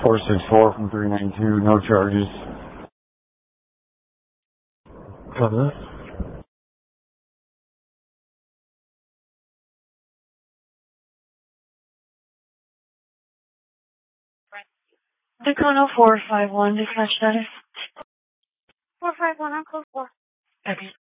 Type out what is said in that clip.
464 from 392, no charges. Cover. Dakota 451, dispatch status. 451, Uncle 4. Okay.